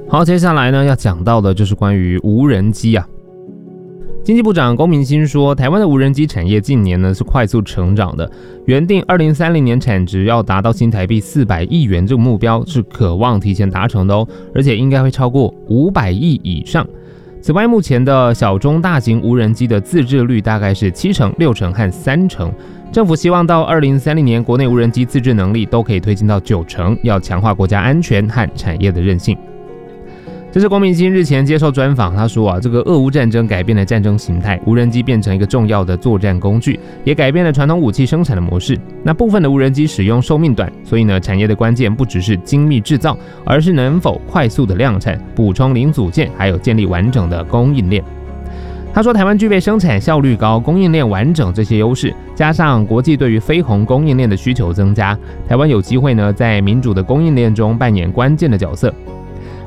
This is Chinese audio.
好，接下来呢要讲到的就是关于无人机啊。经济部长龚明鑫说，台湾的无人机产业近年呢是快速成长的，原定2030年产值要达到新台币400亿元这个目标是可望提前达成的哦，而且应该会超过500亿以上。此外，目前的小中大型无人机的自制率大概是7成、6成和3成。政府希望到2030年，国内无人机自制能力都可以推进到9成，要强化国家安全和产业的韧性。这是龚明鑫日前接受专访，他说这个俄乌战争改变了战争形态，无人机变成一个重要的作战工具，也改变了传统武器生产的模式。那部分的无人机使用寿命短，所以呢，产业的关键不只是精密制造，而是能否快速的量产、补充零组件，还有建立完整的供应链。他说，台湾具备生产效率高、供应链完整这些优势，加上国际对于非红供应链的需求增加，台湾有机会呢在民主的供应链中扮演关键的角色。